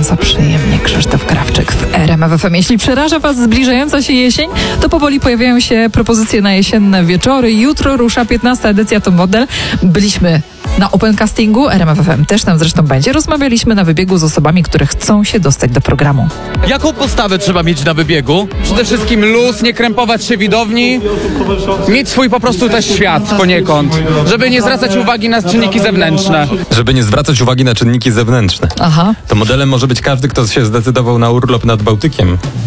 mówiąc przyjemnie, Krzysztof Krawczyk w RMF FM. Jeśli przeraża Was zbliżająca się jesień, to powoli pojawiają się propozycje na jesienne wieczory. Jutro rusza 15. edycja To Model. Byliśmy na open castingu, RMF FM też tam zresztą będzie. Rozmawialiśmy na wybiegu z osobami, które chcą się dostać do programu. Jaką postawę trzeba mieć na wybiegu? Przede wszystkim luz, nie krępować się widowni, mieć swój po prostu też świat poniekąd, żeby nie zwracać uwagi na czynniki zewnętrzne. Żeby nie zwracać uwagi na czynniki zewnętrzne. Aha. To modelem może być każdy, kto się zdecydował na urlop nad Bałtykiem.